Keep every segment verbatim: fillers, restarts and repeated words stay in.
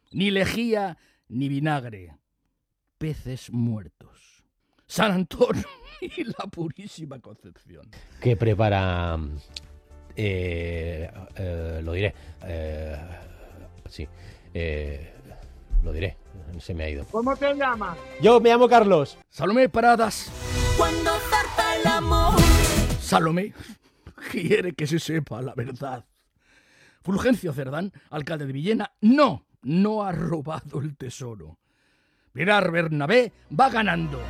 Ni lejía ni vinagre. Peces muertos. San Antonio y la Purísima Concepción. Que prepara... Eh, eh, lo diré. Eh, sí. Eh, lo diré. Se me ha ido. ¿Cómo te llamas? Yo me llamo Carlos. Salomé Paradas. Cuando zarpa el amor. Salomé quiere que se sepa la verdad. Fulgencio Cerdán, alcalde de Villena, no, no ha robado el tesoro. Pilar Bernabé va ganando.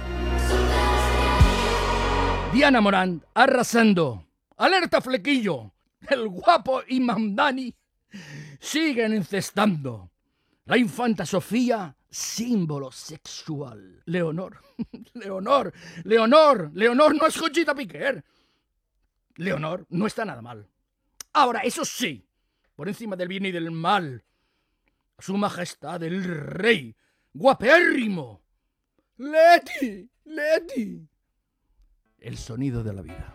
Diana Morán arrasando. Alerta Flequillo. El guapo y Mamdani siguen incestando. La infanta Sofía, símbolo sexual. Leonor, Leonor, Leonor, Leonor no es Conchita Piquer. Leonor no está nada mal. Ahora, eso sí, por encima del bien y del mal, su majestad el rey, guapérrimo. Leti, Leti. El sonido de la vida.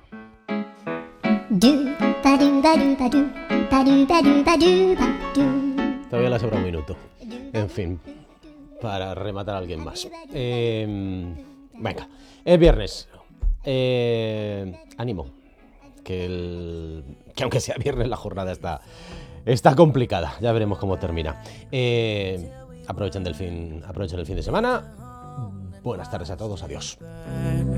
Todavía le sobra un minuto. En fin, para rematar a alguien más. Eh, venga, es viernes. Eh, ánimo. Que, el, que aunque sea viernes la jornada está, está complicada. Ya veremos cómo termina. Eh, aprovechen, del fin, aprovechen el fin de semana. Buenas tardes a todos. Adiós.